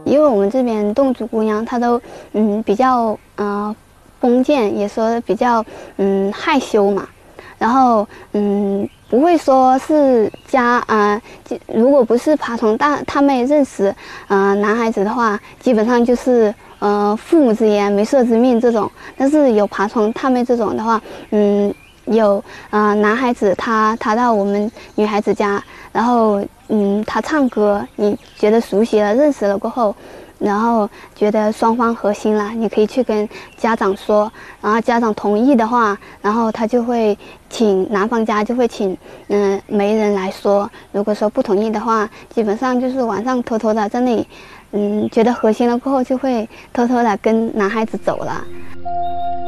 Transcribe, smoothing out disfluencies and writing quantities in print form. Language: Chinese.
因为我们这边侗族姑娘她都比较封建，也说比较害羞嘛，然后不会说是如果不是爬虫他妹认识男孩子的话，基本上就是父母之言媒妁之命这种。但是有爬虫他妹这种的话，有男孩子他到我们女孩子家，然后他唱歌，你觉得熟悉了认识了过后，然后觉得双方合心了，你可以去跟家长说，然后家长同意的话，然后他就会男方家就会请媒人来说。如果说不同意的话，基本上就是晚上偷偷的在那里觉得合心了过后，就会偷偷的跟男孩子走了。